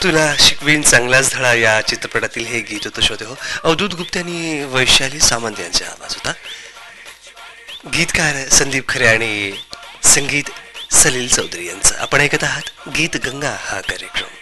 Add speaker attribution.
Speaker 1: तुला शिकवीन चांगलाच धडा या चित्रपटातील हे गीत होतं श्रोते हो. अवधूत गुप्ते आणि वैशाली सामंत यांचा आवाज होता. गीतकार संदीप खरे आणि संगीत सलील चौधरी यांचं. आपण ऐकत आहात गीत गंगा हा कार्यक्रम.